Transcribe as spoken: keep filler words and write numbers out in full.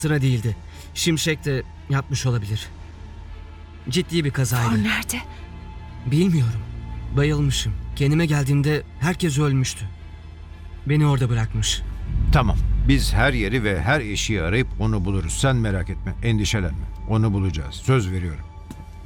Sıra değildi. Şimşek de yapmış olabilir. Ciddi bir kazaydı. Thor nerede? Bilmiyorum. Bayılmışım. Kendime geldiğimde herkes ölmüştü. Beni orada bırakmış. Tamam. Biz her yeri ve her eşiği arayıp onu buluruz. Sen merak etme, endişelenme. Onu bulacağız. Söz veriyorum.